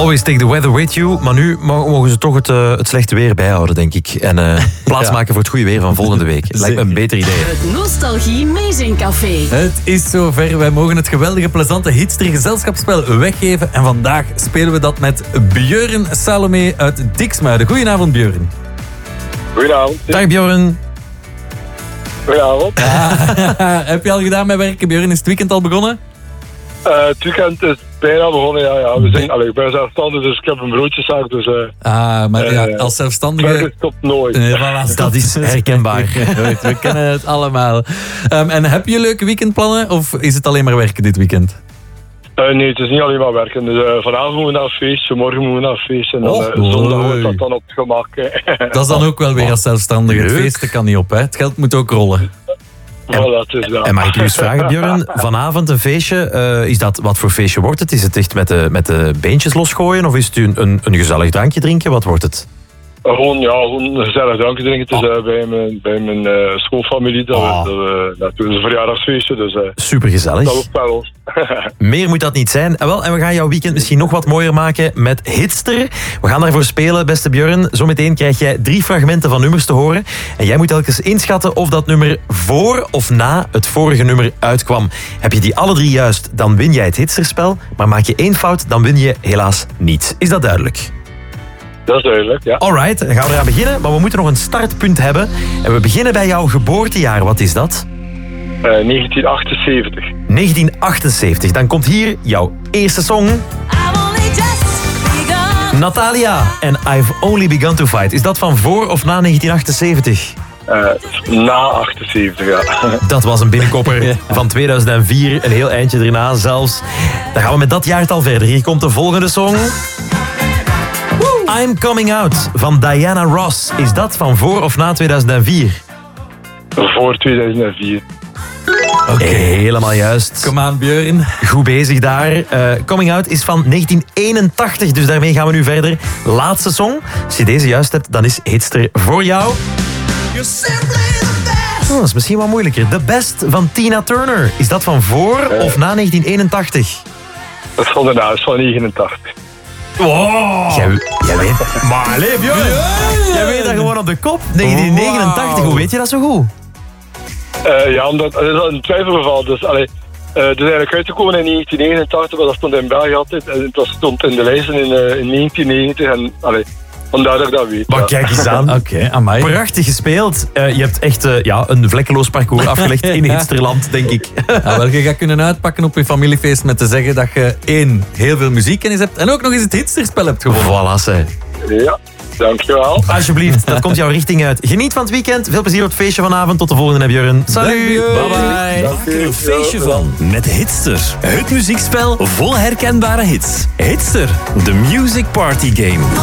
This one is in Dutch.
Always take the weather with you. Maar nu mogen ze toch het slechte weer bijhouden, denk ik. En plaatsmaken voor het goede weer van volgende week. Lijkt me een beter idee. Het Nostalgie Amazing Café. Het is zover. Wij mogen het geweldige, plezante Hitster gezelschapsspel weggeven. En vandaag spelen we dat met Björn Salomé uit Diksmuiden. Goedenavond, Björn. Goedenavond. Dag, Björn. Goedenavond. Heb je al gedaan met werken, Björn? Is het weekend al begonnen? Het weekend is bijna begonnen, ja. Ik ben zelfstandig, dus ik heb een broodjeszaak. Dus, maar als zelfstandige... Het stopt nooit. Voilà, dat is herkenbaar. We kennen het allemaal. En heb je leuke weekendplannen? Of is het alleen maar werken dit weekend? Nee, het is niet alleen maar werken. Dus, vanavond moeten we naar een feestje, morgen moeten we naar een feestje. En zondag wordt dat dan op het gemak. Dat is dan ook wel weer als zelfstandige. Het feesten kan niet op, hè? Het geld moet ook rollen. En mag ik u eens vragen, Björn, vanavond een feestje, is dat, wat voor feestje wordt het? Is het echt met de beentjes losgooien of is het een gezellig drankje drinken? Wat wordt het? Gewoon een gezellig drankje drinken. Het is bij mijn schoolfamilie. Dat is een verjaardagsfeestje. Dus, super gezellig. Dat ook wel los. Meer moet dat niet zijn. En we gaan jouw weekend misschien nog wat mooier maken met Hitster. We gaan daarvoor spelen, beste Björn. Zometeen krijg jij 3 fragmenten van nummers te horen. En jij moet telkens inschatten of dat nummer voor of na het vorige nummer uitkwam. Heb je die alle 3 juist, dan win jij het Hitsterspel. Maar maak je 1 fout, dan win je helaas niet. Is dat duidelijk? Dat is duidelijk, ja. Alright, dan gaan we eraan beginnen. Maar we moeten nog een startpunt hebben. En we beginnen bij jouw geboortejaar. Wat is dat? 1978. 1978. Dan komt hier jouw eerste song. Natalia en I've Only Begun to Fight. Is dat van voor of na 1978? Na 78, ja. Dat was een binnenkopper van 2004. Een heel eindje erna zelfs. Dan gaan we met dat jaartal verder. Hier komt de volgende song. I'm Coming Out van Diana Ross. Is dat van voor of na 2004? Voor 2004. Oké, helemaal juist. Kom aan, Björn. Goed bezig daar. Coming Out is van 1981, dus daarmee gaan we nu verder. Laatste song. Als je deze juist hebt, dan is Hitster voor jou. Dat is misschien wat moeilijker. The Best van Tina Turner. Is dat van voor of na 1981? Dat is van daarna, dat is van 89. Wow. Jij weet... Maar allee, Björn. Jij weet dat gewoon op de kop. 1989, hoe weet je dat zo goed? Ja, omdat het is een twijfelgeval. Dus, het is eigenlijk uitgekomen in 1989, maar dat stond in België altijd. En dat stond in de lijsten in 1990. En vandaar dat ik dat weet. Maar kijk eens aan. Oké, amai. Prachtig gespeeld. Je hebt echt een vlekkeloos parcours afgelegd in Hitsterland, denk ik. Je gaat kunnen uitpakken op je familiefeest met te zeggen dat je 1, heel veel muziekkennis hebt en ook nog eens het Hitsterspel hebt gewonnen. Voilà, zeg. Ja. Dankjewel. Alsjeblieft, dat komt jouw richting uit. Geniet van het weekend. Veel plezier op het feestje vanavond. Tot de volgende, Björn. Salut. Bye bye. Maak er een feestje van met Hitster. Het muziekspel vol herkenbare hits. Hitster, the music party game.